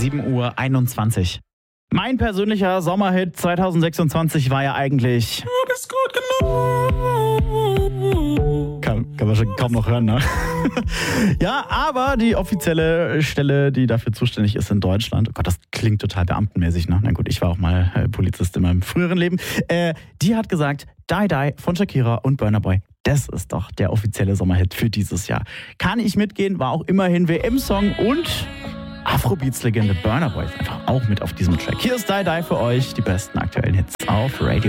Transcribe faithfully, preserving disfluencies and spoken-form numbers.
sieben Uhr einundzwanzig. Mein persönlicher Sommerhit zwanzig sechsundzwanzig war ja eigentlich... Du bist gut genug. Kann, kann man schon kaum noch hören, ne? Ja, aber die offizielle Stelle, die dafür zuständig ist in Deutschland, oh Gott, das klingt total beamtenmäßig, ne? Na gut, ich war auch mal äh, Polizist in meinem früheren Leben. Äh, die hat gesagt, Die Die von Shakira und Burna Boy, das ist doch der offizielle Sommerhit für dieses Jahr. Kann ich mitgehen, war auch immerhin W M-Song und... Afrobeats-Legende Burna Boy ist einfach auch mit auf diesem Track. Hier ist Die Die für euch, die besten aktuellen Hits auf Radio.